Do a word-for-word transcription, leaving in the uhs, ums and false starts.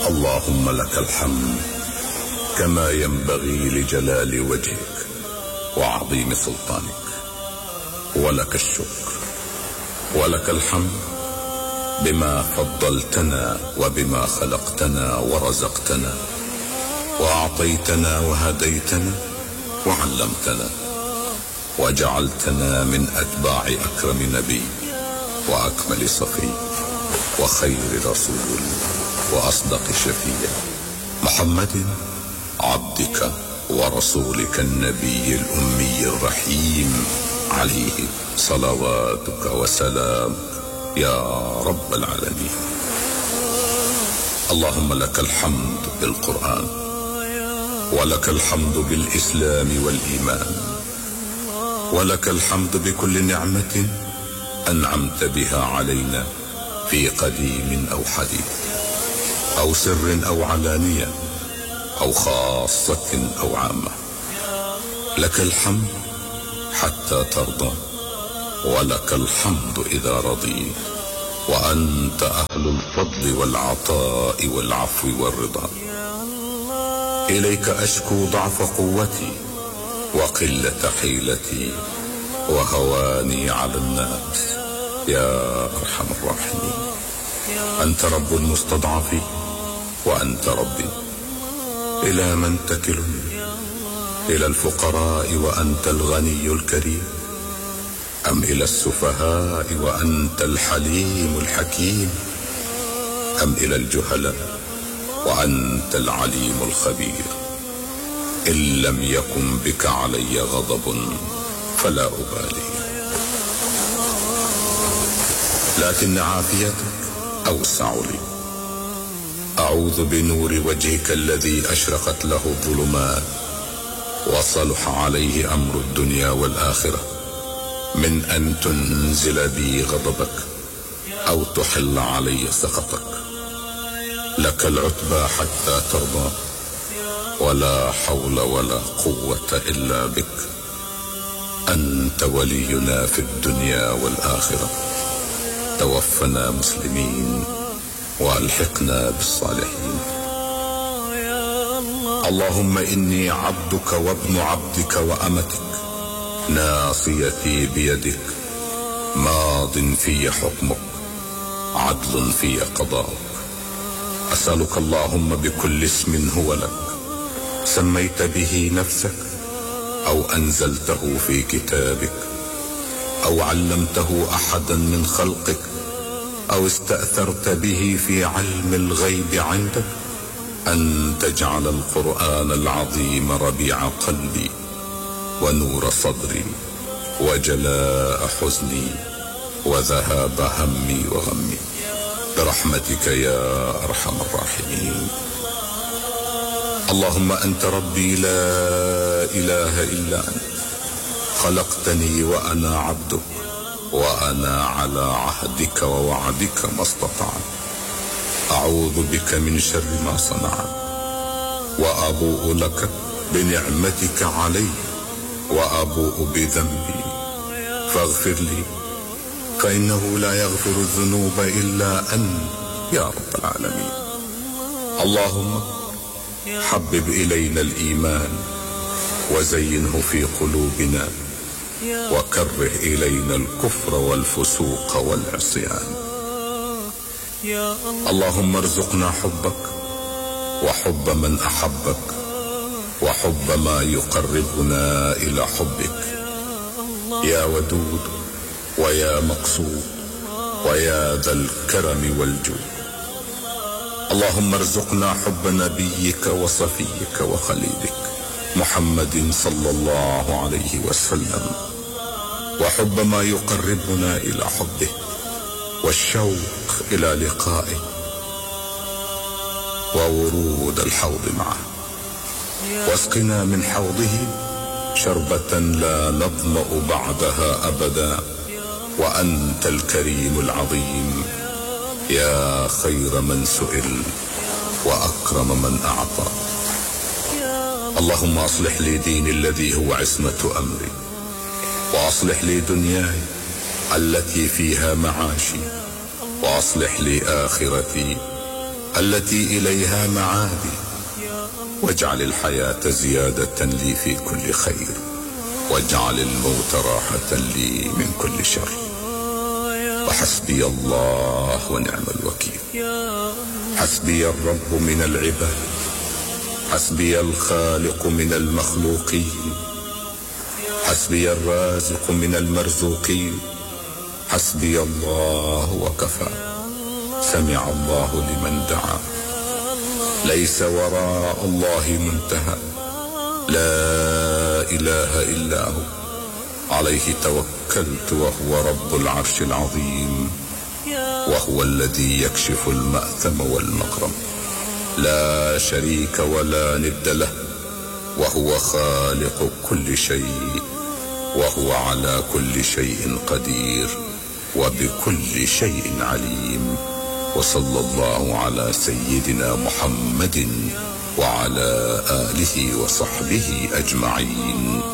اللهم لك الحمد كما ينبغي لجلال وجهك وعظيم سلطانك، ولك الشكر ولك الحمد بما فضلتنا وبما خلقتنا ورزقتنا وأعطيتنا وهديتنا وعلمتنا وجعلتنا من أتباع أكرم نبي وأكمل صفي وخير رسول وأصدق شفيع محمد عبدك ورسولك النبي الأمي الرحيم، عليه صلواتك وسلامك يا رب العالمين. اللهم لك الحمد بالقرآن، ولك الحمد بالإسلام والإيمان، ولك الحمد بكل نعمة أنعمت بها علينا في قديم أو حديث أو سر أو علانية أو خاصة أو عامة. لك الحمد حتى ترضى، ولك الحمد إذا رضيت، وأنت أهل الفضل والعطاء والعفو والرضا. إليك أشكو ضعف قوتي وقلة حيلتي وهواني على الناس يا أرحم الراحمين. أنت رب المستضعفين وأنت ربي. إلى من تكلني؟ إلى الفقراء وأنت الغني الكريم، أم إلى السفهاء وأنت الحليم الحكيم، أم إلى الجهلاء وأنت العليم الخبير؟ إن لم يكن بك علي غضب فلا أبالي، لكن عافيتك أوسع لي. أعوذ بنور وجهك الذي أشرقت له الظلمات وصلح عليه أمر الدنيا والآخرة من أن تنزل بي غضبك أو تحل علي سخطك. لك العتبى حتى ترضى، ولا حول ولا قوة إلا بك. أنت ولينا في الدنيا والآخرة. توفنا مسلمين وألحقنا بالصالحين. اللهم إني عبدك وابن عبدك وأمتك، ناصيتي بيدك، ماض في حكمك، عدل في قضاءك. أسألك اللهم بكل اسم هو لك سميت به نفسك أو أنزلته في كتابك أو علمته أحدا من خلقك أو استأثرت به في علم الغيب عندك، أن تجعل القرآن العظيم ربيع قلبي ونور صدري وجلاء حزني وذهاب همي وغمي برحمتك يا أرحم الراحمين. اللهم أنت ربي لا إله إلا أنت، خلقتني وأنا عبدك، وأنا على عهدك ووعدك ما استطعت. أعوذ بك من شر ما صنعت، وأبوء لك بنعمتك علي وأبوء بذنبي فاغفر لي، فإنه لا يغفر الذنوب إلا أنت يا رب العالمين. اللهم حبب إلينا الإيمان وزينه في قلوبنا، وكره إلينا الكفر والفسوق والعصيان. اللهم ارزقنا حبك وحب من أحبك وحب ما يقربنا إلى حبك يا ودود ويا مقصود ويا ذا الكرم والجود. اللهم ارزقنا حب نبيك وصفيك وخليلك محمد صلى الله عليه وسلم، وحب ما يقربنا إلى حبه والشوق إلى لقائه وورود الحوض معه. واسقنا من حوضه شربة لا نظمأ بعدها أبدا، وأنت الكريم العظيم يا خير من سئل وأكرم من أعطى. اللهم أصلح لي ديني الذي هو عصمة أمري، وأصلح لي دنياي التي فيها معاشي، وأصلح لي آخرتي التي إليها معادي، واجعل الحياة زيادة لي في كل خير، واجعل الموت راحة لي من كل شر. وحسبي الله ونعم الوكيل. حسبي الرب من العباد، حسبي الخالق من المخلوقين، حسبي الرازق من المرزوقين. حسبي الله وكفى. سمع الله لمن دعا. ليس وراء الله منتهى. لا إله إلا هو. عليه توكلت وهو رب العرش العظيم، وهو الذي يكشف المأثم والمكرم. لا شريك ولا ند له، وهو خالق كل شيء، وهو على كل شيء قدير، وبكل شيء عليم. وصلى الله على سيدنا محمد وعلى آله وصحبه أجمعين.